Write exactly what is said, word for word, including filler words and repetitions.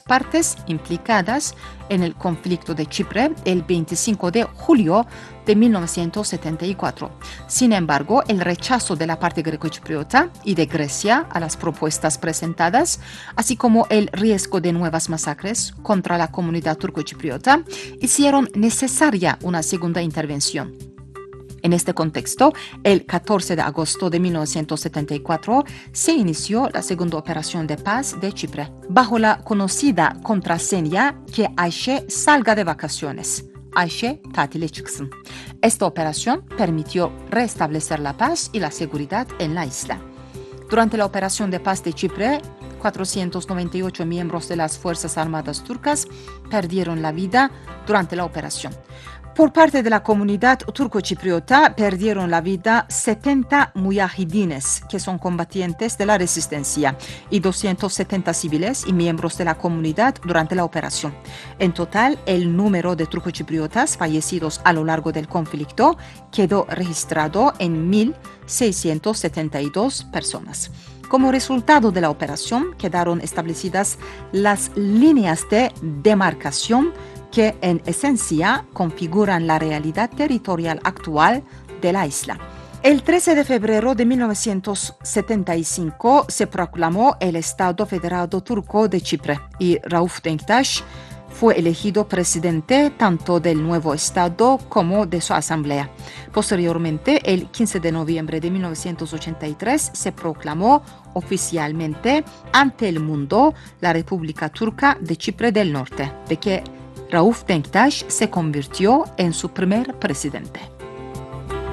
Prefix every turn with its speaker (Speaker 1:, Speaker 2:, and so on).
Speaker 1: partes implicadas en el conflicto de Chipre el veinticinco de julio de mil novecientos setenta y cuatro. Sin embargo, el rechazo de la parte grecochipriota y de Grecia a las propuestas presentadas, así como el riesgo de nuevas masacres contra la comunidad turcochipriota, hicieron necesaria una segunda intervención. En este contexto, el catorce de agosto de mil novecientos setenta y cuatro se inició la segunda operación de paz de Chipre, bajo la conocida contraseña que Ayşe salga de vacaciones. Ayşe tatile çıksın. Esta operación permitió restablecer la paz y la seguridad en la isla. Durante la operación de paz de Chipre, cuatrocientos noventa y ocho miembros de las Fuerzas Armadas turcas perdieron la vida durante la operación. Por parte de la comunidad turcochipriota perdieron la vida setenta muyahidines, que son combatientes de la resistencia, y doscientos setenta civiles y miembros de la comunidad durante la operación. En total, el número de turcochipriotas fallecidos a lo largo del conflicto quedó registrado en mil seiscientos setenta y dos personas. Como resultado de la operación, quedaron establecidas las líneas de demarcación que en esencia configuran la realidad territorial actual de la isla. El trece de febrero de mil novecientos setenta y cinco se proclamó el Estado Federado Turco de Chipre y Rauf Denktaş fue elegido presidente tanto del nuevo Estado como de su asamblea. Posteriormente, el quince de noviembre de mil novecientos ochenta y tres, se proclamó oficialmente ante el mundo la República Turca de Chipre del Norte, de que Rauf Denktaş se convirtió en su primer presidente.